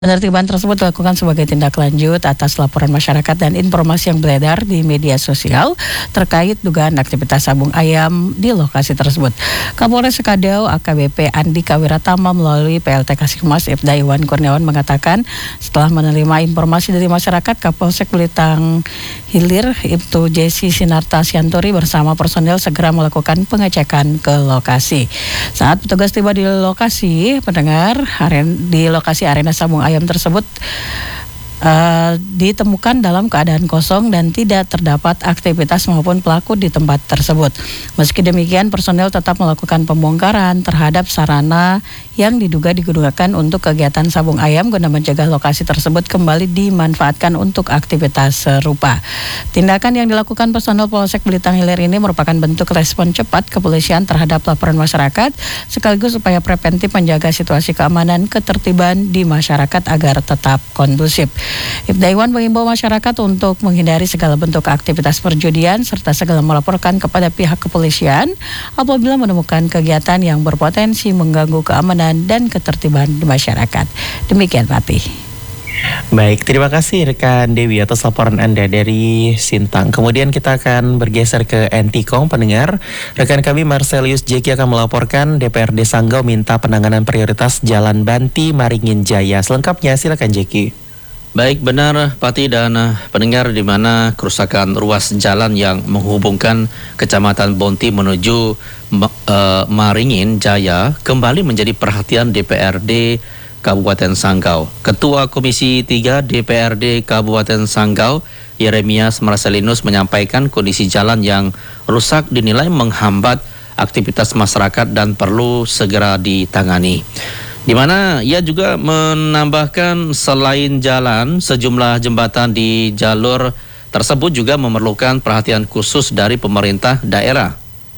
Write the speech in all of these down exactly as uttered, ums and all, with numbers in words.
Penertiban tersebut dilakukan sebagai tindak lanjut atas laporan masyarakat dan informasi yang beredar di media sosial terkait dugaan aktivitas sabung ayam di lokasi tersebut. Kapolres Sekadau A K B P Andika Wiratama melalui P L T Kasihmas Ibda Iwan Kurniawan mengatakan setelah menerima informasi dari masyarakat, Kapolsek Belitang Hilir Ibtu Jesi Sinarta Sianturi bersama personel segera melakukan pengecekan ke lokasi. Saat petugas tiba di lokasi, pendengar aren, di lokasi arena sabung ayam tersebut uh, ditemukan dalam keadaan kosong dan tidak terdapat aktivitas maupun pelaku di tempat tersebut. Meski demikian, personel tetap melakukan pembongkaran terhadap sarana yang diduga digunakan untuk kegiatan sabung ayam guna mencegah lokasi tersebut kembali dimanfaatkan untuk aktivitas serupa. Tindakan yang dilakukan personel Polsek Belitang Hilir ini merupakan bentuk respon cepat kepolisian terhadap laporan masyarakat, sekaligus upaya preventif menjaga situasi keamanan ketertiban di masyarakat agar tetap kondusif. Ibda Iwan mengimbau masyarakat untuk menghindari segala bentuk aktivitas perjudian serta segala melaporkan kepada pihak kepolisian apabila menemukan kegiatan yang berpotensi mengganggu keamanan dan ketertiban di masyarakat. Demikian, Fatih. Baik, terima kasih rekan Dewi atas laporan Anda dari Sintang. Kemudian kita akan bergeser ke Entikong, pendengar. Rekan kami Marcelius Jeki akan melaporkan D P R D Sanggau minta penanganan prioritas Jalan Banti Maringin Jaya. Selengkapnya silakan Jeki. Baik, benar Pati dan uh, pendengar, di mana kerusakan ruas jalan yang menghubungkan Kecamatan Bonti menuju uh, Maringin Jaya kembali menjadi perhatian D P R D Kabupaten Sanggau. Ketua Komisi tiga D P R D Kabupaten Sanggau, Yeremias Marcelinus, menyampaikan kondisi jalan yang rusak dinilai menghambat aktivitas masyarakat dan perlu segera ditangani. Di mana ia juga menambahkan selain jalan, sejumlah jembatan di jalur tersebut juga memerlukan perhatian khusus dari pemerintah daerah.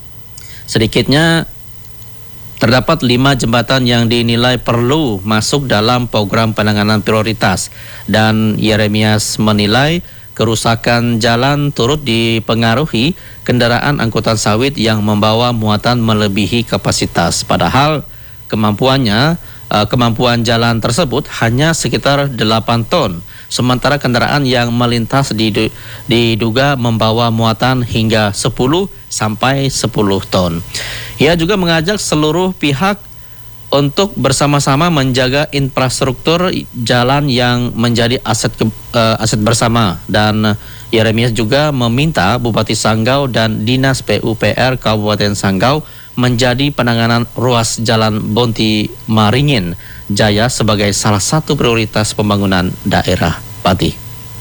Sedikitnya terdapat lima jembatan yang dinilai perlu masuk dalam program penanganan prioritas, dan Yeremias menilai kerusakan jalan turut dipengaruhi kendaraan angkutan sawit yang membawa muatan melebihi kapasitas. Padahal kemampuannya Kemampuan jalan tersebut hanya sekitar delapan ton, sementara kendaraan yang melintas diduga membawa muatan hingga sepuluh sampai sepuluh ton. Ia juga mengajak seluruh pihak untuk bersama-sama menjaga infrastruktur jalan yang menjadi aset ke, uh, aset bersama, dan Yeremias juga meminta Bupati Sanggau dan Dinas P U P R Kabupaten Sanggau menjadi penanganan ruas Jalan Bonti Maringin Jaya sebagai salah satu prioritas pembangunan daerah. Pati.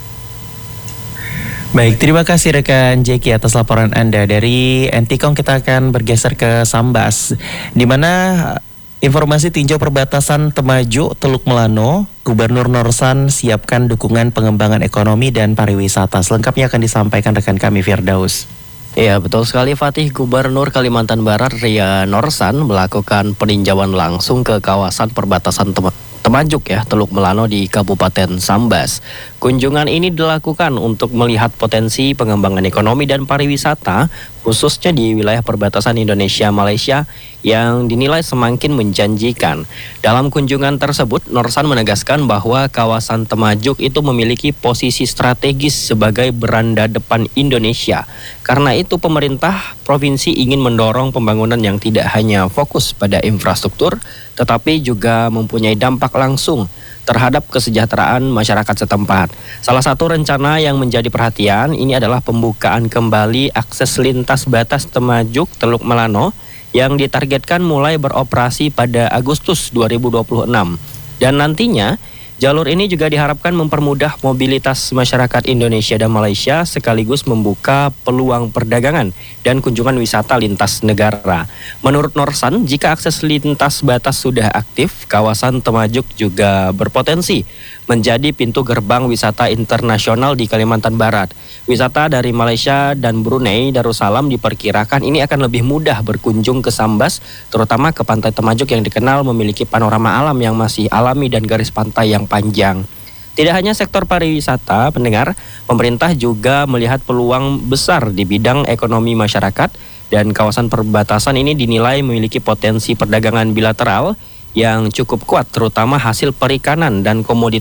Baik, terima kasih rekan Jeki atas laporan Anda dari Entikong. Kita akan bergeser ke Sambas, di mana informasi tinjau perbatasan Temajuk Teluk Melano, Gubernur Norsan siapkan dukungan pengembangan ekonomi dan pariwisata. Selengkapnya akan disampaikan rekan kami Firdaus. Ya, betul sekali Fatih. Gubernur Kalimantan Barat Ria Norsan melakukan peninjauan langsung ke kawasan perbatasan Tem- Temajuk ya, Teluk Melano di Kabupaten Sambas. Kunjungan ini dilakukan untuk melihat potensi pengembangan ekonomi dan pariwisata, khususnya di wilayah perbatasan Indonesia-Malaysia yang dinilai semakin menjanjikan. Dalam kunjungan tersebut, Norsan menegaskan bahwa kawasan Temajuk itu memiliki posisi strategis sebagai beranda depan Indonesia. Karena itu pemerintah provinsi ingin mendorong pembangunan yang tidak hanya fokus pada infrastruktur, tetapi juga mempunyai dampak langsung terhadap kesejahteraan masyarakat setempat. Salah satu rencana yang menjadi perhatian ini adalah pembukaan kembali akses lintas batas Temajuk Teluk Melano yang ditargetkan mulai beroperasi pada Agustus dua ribu dua puluh enam. Dan nantinya jalur ini juga diharapkan mempermudah mobilitas masyarakat Indonesia dan Malaysia sekaligus membuka peluang perdagangan dan kunjungan wisata lintas negara. Menurut Norsan, jika akses lintas batas sudah aktif, kawasan Temajuk juga berpotensi menjadi pintu gerbang wisata internasional di Kalimantan Barat. Wisata dari Malaysia dan Brunei Darussalam diperkirakan ini akan lebih mudah berkunjung ke Sambas, terutama ke Pantai Temajuk yang dikenal memiliki panorama alam yang masih alami dan garis pantai yang panjang. Tidak hanya sektor pariwisata, pendengar, pemerintah juga melihat peluang besar di bidang ekonomi masyarakat, dan kawasan perbatasan ini dinilai memiliki potensi perdagangan bilateral yang cukup kuat terutama hasil perikanan dan komoditas